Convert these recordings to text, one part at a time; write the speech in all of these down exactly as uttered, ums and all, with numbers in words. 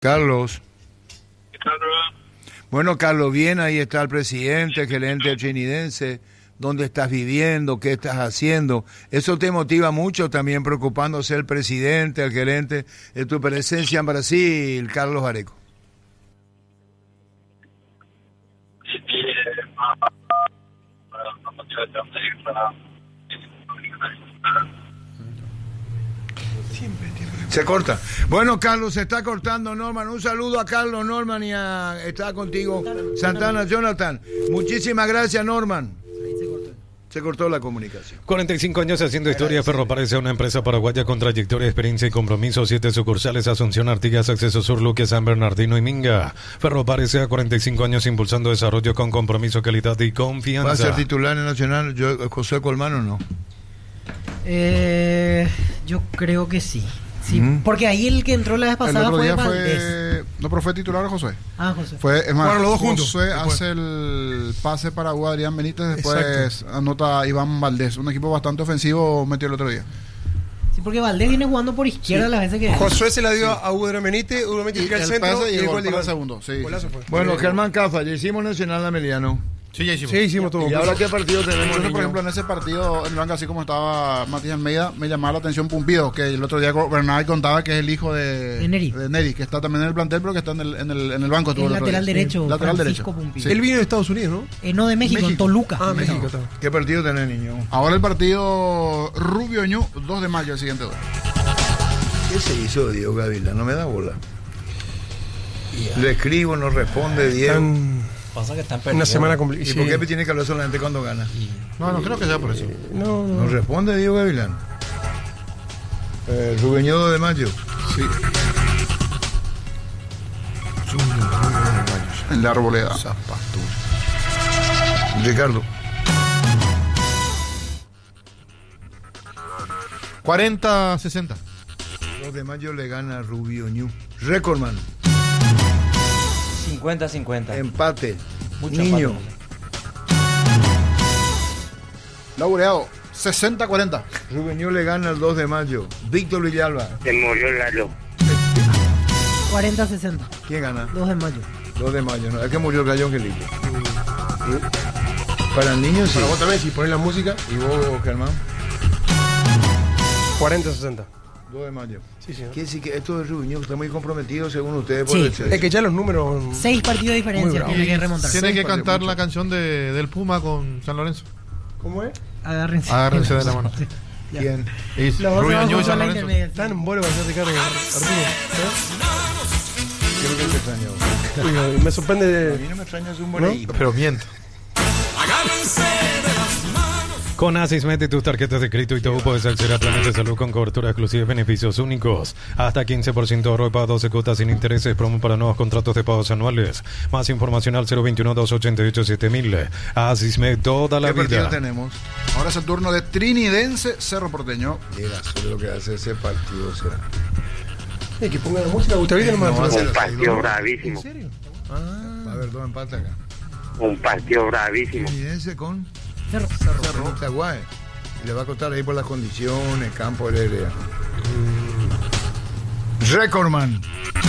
Carlos. ¿Qué tal, bro? Bueno, Carlos, bien, ahí está el presidente, gerente trinidense. ¿Dónde estás viviendo? ¿Qué estás haciendo? Eso te motiva mucho también, preocupándose el presidente, el gerente, de tu presencia en Brasil, Carlos Areco. Se corta. Bueno, Carlos, se está cortando, Norman. Un saludo a Carlos, Norman, y a... está contigo Santana, Jonathan. Muchísimas gracias, Norman. Se cortó la comunicación. cuarenta y cinco años haciendo historia. Ferropar es una empresa paraguaya con trayectoria, experiencia y compromiso. Siete sucursales: Asunción, Artigas, Acceso Sur, Luque, San Bernardino y Minga. Ferropar S A, cuarenta y cinco años impulsando desarrollo con compromiso, calidad y confianza. ¿Va a ser titular en Nacional yo, José Colmán o no? Eh, yo creo que sí. Sí, mm. Porque ahí el que entró la vez pasada el otro fue día Valdés. Fue, no, pero fue titular José. Ah, José. Fue, es más, bueno, los dos juntos. José después hace el pase para Hugo Adrián Benítez, después Exacto. anota Iván Valdés. Un equipo bastante ofensivo metió el otro día. Sí, porque Valdés viene jugando por izquierda sí. las veces que... Josué se la dio sí. a Hugo Adrián Benítez, Hugo Benítez y al el centro pase y el gol de para el segundo. Sí, sí, sí. Bueno, Germán Cafa, ya hicimos Nacional Ameliano. Sí, ya hicimos. Sí, hicimos todo. ¿Y ahora qué partido tenemos? Entonces, por ejemplo, en ese partido, en el banco, así como estaba Matías Almeida, me llamaba la atención Pumpido, que el otro día Bernal contaba que es el hijo de, de, Neri. de Neri, que está también en el plantel, pero que está en el, en el, en el banco. El lateral derecho, sí. lateral Francisco derecho. Pumpido. Sí. Él viene de Estados Unidos, ¿no? Eh, no, de México, México, en Toluca. Ah, México. México. ¿Qué partido tenés, niño? Ahora el partido Rubio Ñu, dos de mayo, el siguiente dos. ¿Qué se hizo Diego Gavilán? No me da bola. Yeah. Le escribo, no responde Diego. Están... Pasa que están perdiendo. Una semana complicada. ¿Y sí. por qué tiene que hablar solamente cuando gana? No, no creo que sea por eso. No, no. ¿No responde Diego Gavilán? Eh, Rubén Ñu, dos de mayo. Sí. En la arboleda. Zapatura. Ricardo. cuarenta sesenta. dos de mayo le gana Rubio Ñu. Recordman. cincuenta cincuenta. Empate. Mucho Niño. empate. Laureado. sesenta cuarenta. Rubén Ñu le gana el dos de mayo. Víctor Villalba. Se murió Lalo. cuarenta sesenta. ¿Quién gana? dos de mayo. dos de mayo, ¿no? Es que murió el gallo Angelito. ¿Sí? Para el niño sí. Para vos también, si pones la música. ¿Y vos, Germán? cuarenta sesenta. dos de mayo. Sí, sí. ¿No? ¿Qué sí que esto de Rubén Ñu está muy comprometido según ustedes? Por Sí. el Es que ya los números. Seis partidos de diferencia tiene que remontar. Tiene que cantar mucho. la canción de, del Puma con San Lorenzo. ¿Cómo es? Agárrense. Agárrense de la mano. ¿Quién? Es Los dos Rubén Ñu y vamos a San la Lorenzo. intermedia. Están en vuelo para hacer Ricardo Arturo. Creo que te extrañó. Uy, me sorprende. A De... mí no me extraña un buen ¿No? Pero miento. Con Asis mete tus tarjetas de crédito y todo puedes acceder a planes de salud con cobertura exclusiva y beneficios únicos. Hasta quince por ciento de ahorro y pago doce cuotas sin intereses. Promo para nuevos contratos de pagos anuales. Más información al cero veintiuno, doscientos ochenta y ocho, siete mil. Asismed toda la ¿Qué vida. partido tenemos? Ahora es el turno de Trinidense Cerro Porteño. Llega, solo lo que hace ese partido será. Eh, que ponga la música. Gustavito no me No, va a hacer. Un partido bravísimo. ¿En serio? Va a haber dos empates acá. Un partido bravísimo. Trinidense con Cerro. Cerro Itaguae. Y le va a costar ahí por las condiciones, campo de la mm. Recordman.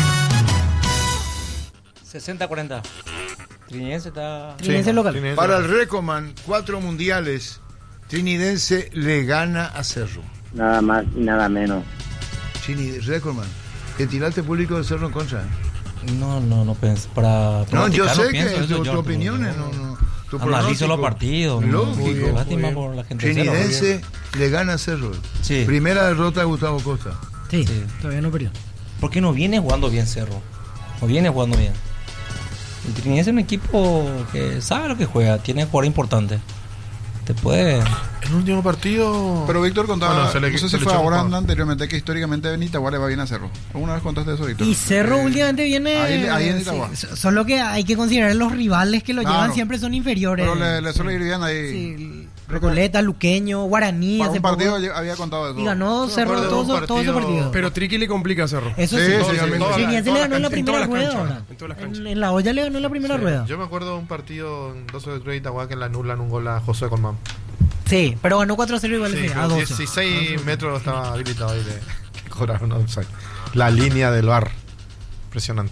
sesenta cuarenta. Trinidense está... Trinidense Sí, local. Trinidense. Para el Recordman, cuatro mundiales. Trinidense le gana a Cerro. Nada más y nada menos. Chini, Recordman. ¿Te tiraste público de Cerro en contra? No, no, no pensé. Para No, yo sé que pienso tu, eso, tu yo, opinión es yo- no, no. Tu Analizo los pronóstico. partidos. ¿no? Lógico. Lástima por la gente de Cerro. Trinidense le gana a Cerro. Sí. Primera derrota de Gustavo Costa. Sí, Sí. todavía no perdió. ¿Por qué no viene jugando bien Cerro? No viene jugando bien. El Trinidense es un equipo que sabe lo que juega, tiene jugadores importantes. Te puede... El último partido. Pero Víctor contaba, Bueno, se le- no sé se si le fue echó un ahora jugador. anteriormente, que históricamente en Itagua le va bien a Cerro. ¿Alguna vez contaste eso, Víctor? Y Cerro Eh, últimamente viene... ahí- ahí en sí, Itagua. so- solo que hay que considerar los rivales que lo Claro. llevan siempre son inferiores. Pero le, le suele ir bien ahí. Sí, Recoleta, Luqueño, Guaraní, Para hace un partido poco. ya había contado eso. Y ganó Yo me Cerro acuerdo de todo, un todo ese partido- partido. Pero Triqui le complica a Cerro. Eso Sí, sí, sí, sí, sí, sí. en todas Trinidense las- le ganó en la en primera todas las rueda canchas, ahora. en todas las En, canchas. en la olla le ganó en la primera rueda. Yo me acuerdo de un partido en doce de octubre de Itagua que le anulan un gol a José Colmán. Sí, pero ganó cuatro a cero igual Sí, ese, a pero doce. dieciséis metros estaba habilitado ahí de que cobraron onside. La línea del V A R. Impresionante.